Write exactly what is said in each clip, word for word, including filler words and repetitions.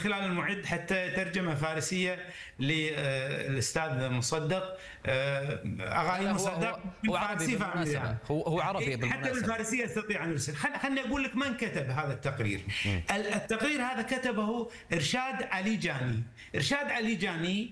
خلال المعد حتى ترجمة فارسية للأستاذ مصدق، أغاني مصدق بالفارسي بالمناسبة، هو هو عربي بالمناسبة، حتى بالفارسية استطيع أن أرسل. خلني أقول لك من كتب هذا التقرير. التقرير هذا كتبه إرشاد علي جاني. إرشاد علي جاني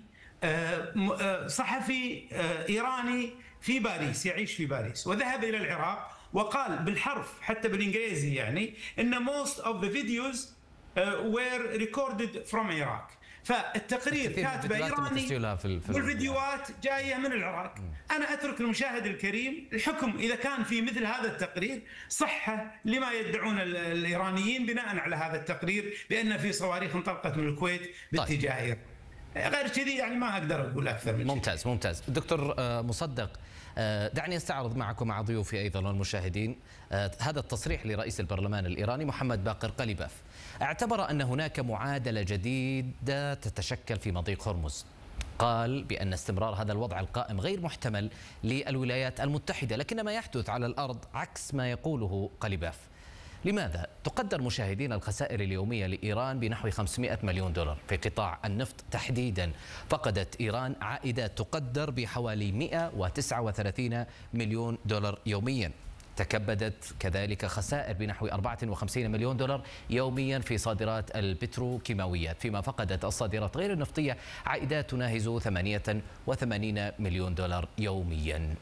صحفي إيراني في باريس، يعيش في باريس، وذهب إلى العراق وقال بالحرف حتى بالإنجليزي يعني إن most of the videos were recorded from Iraq. فالتقرير كاتبه إيراني والفيديوهات جاية من العراق. أنا أترك المشاهد الكريم الحكم إذا كان في مثل هذا التقرير صحة لما يدعون الإيرانيين بناء على هذا التقرير بأن في صواريخ انطلقت من الكويت باتجاه إيران. غير كذي يعني ما أقدر أقول أكثر من ممتاز كده. ممتاز دكتور مصدق، دعني استعرض معكم مع ضيوفي أيضا والمشاهدين هذا التصريح لرئيس البرلمان الإيراني محمد باقر قليباف. اعتبر أن هناك معادلة جديدة تتشكل في مضيق هرمز. قال بأن استمرار هذا الوضع القائم غير محتمل للولايات المتحدة، لكن ما يحدث على الأرض عكس ما يقوله قليباف. لماذا؟ تقدر مشاهدينا الخسائر اليومية لإيران بنحو خمسمئة مليون دولار في قطاع النفط تحديدا. فقدت إيران عائدات تقدر بحوالي مئة وتسعة وثلاثين مليون دولار يوميا. تكبدت كذلك خسائر بنحو أربعة وخمسين مليون دولار يوميا في صادرات البتروكيماويات، فيما فقدت الصادرات غير النفطية عائدات تناهز ثمانية وثمانين مليون دولار يوميا.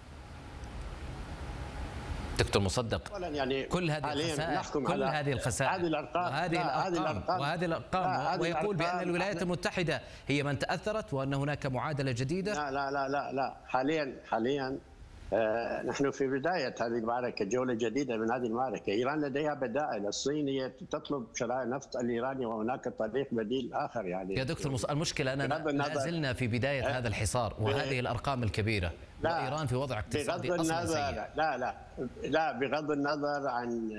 دكتور مصدق، يعني كل هذه الخسائر كل هذه الخسائر هذه الارقام وهذه الارقام وهذه الارقام ويقول بان الولايات المتحده هي من تاثرت وان هناك معادله جديده. لا لا لا لا لا حاليا حاليا آه نحن في بدايه هذه المعركه، جوله جديده من هذه المعركه. ايران لديها بدائل، الصين هي تطلب شراء نفط الايراني وهناك طريق بديل اخر. يعني يا دكتور المشكله اننا لا زلنا في بدايه آه هذا الحصار وهذه الارقام الكبيره، وايران في وضع اقتصادي اصلا سيء. لا لا لا بغض النظر عن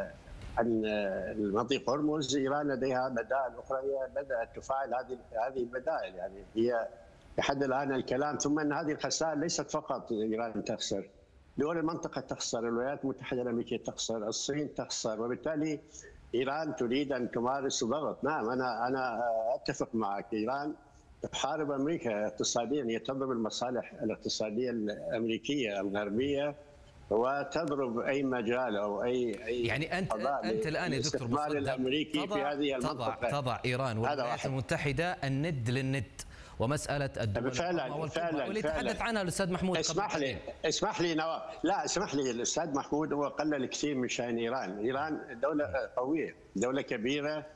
عن المضيق هرمز، ايران لديها بدائل اخرى بدات تفعل هذه هذه البدائل. يعني هي لحد الان الكلام، ثم ان هذه الخسائر ليست فقط ايران تخسر، دول المنطقه تخسر، الولايات المتحده الامريكيه تخسر، الصين تخسر، وبالتالي ايران تريد ان تمارس ضغط. نعم انا انا اتفق معك، ايران تحارب امريكا اقتصاديا، هي تضرب المصالح الاقتصاديه الامريكيه الغربيه وتضرب اي مجال او اي اي يعني انت انت الان يا دكتور مصدق الامريكي في هذه المنطقه تضع تضع ايران والولايات المتحده الند للند، ومساله الدول فعلا فعلا واللي تحدث عنها الاستاذ محمود. اسمح لي اسمح لي نواف، لا اسمح لي الاستاذ محمود هو قلل كثير من شان ايران. ايران دوله قويه، دوله كبيره،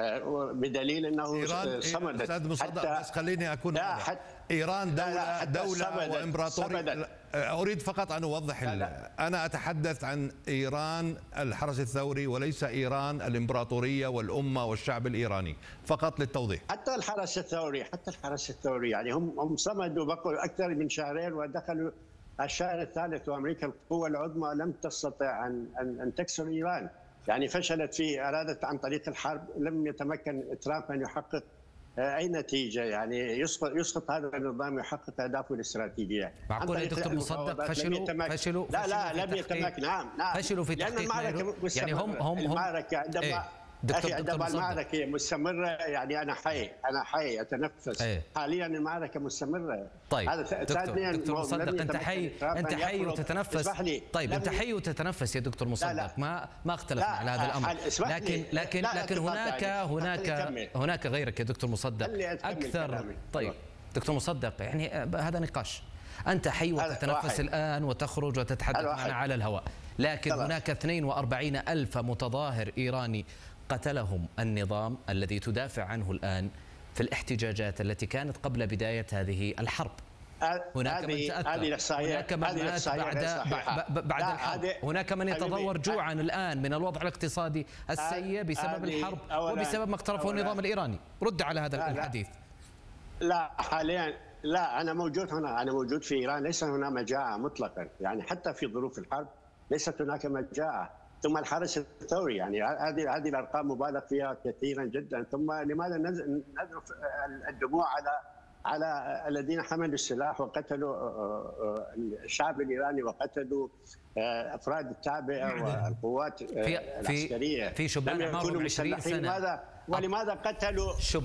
بدليل انه إيران صمدت. استاذ مصدق بس خليني اكون لا حت ايران دوله لا دوله وامبراطوريه. اريد فقط ان اوضح، انا اتحدث عن ايران الحرس الثوري وليس ايران الامبراطوريه والامه والشعب الايراني، فقط للتوضيح. حتى الحرس الثوري حتى الحرس الثوري يعني هم هم صمدوا بقوا اكثر من شهرين ودخلوا الشهر الثالث، وامريكا القوه العظمى لم تستطع ان ان, أن تكسر ايران. يعني فشلت في ارادت عن طريق الحرب، لم يتمكن ترامب ان يحقق اي نتيجه. يعني يسقط يسقط هذا النظام يحقق اهدافه الاستراتيجيه. معقول يا دكتور مصدق فشلوا فشلوا لا لا لم يتمكن. نعم نعم فشلوا في تحقيق يعني هم هم المعركه عندما ايه أخي عندما المعركة مستمرة، يعني أنا حي أنا حي أتنفس. أيه. حاليا المعركة مستمرة. طيب هذا دكتور, دكتور مصدق أنت حي أنت حي وتتنفس. طيب أنت حي وتتنفس يا دكتور مصدق. لا لا. ما ما اختلفنا على هذا الأمر، لكن لكن لكن هناك هناك هناك غيرك يا دكتور مصدق أكثر. طيب دكتور مصدق يعني هذا نقاش. أنت حي وتتنفس الآن وتخرج وتتحدث معنا على الهواء، لكن هناك اثنين وأربعين ألف متظاهر إيراني قتلهم النظام الذي تدافع عنه الآن في الاحتجاجات التي كانت قبل بداية هذه الحرب. هناك من تأثر، هناك من مات بعد بعد الحرب، هناك من يتضور جوعا الآن من الوضع الاقتصادي السيء بسبب الحرب وبسبب ما اقترفه النظام الإيراني. رد على هذا الحديث. لا حاليا لا، أنا موجود هنا، أنا موجود في إيران، ليس هنا مجاعة مطلقا. يعني حتى في ظروف الحرب ليست هناك مجاعة. ثم الحرس الثوري، يعني هذه هذه الارقام مبالغ فيها كثيرا جدا. ثم لماذا نذرف الدموع على على الذين حملوا السلاح وقتلوا الشعب الايراني وقتلوا افراد التابعه والقوات في العسكريه في شبان عمرهم عشرين سنه. لماذا ولماذا قتلوا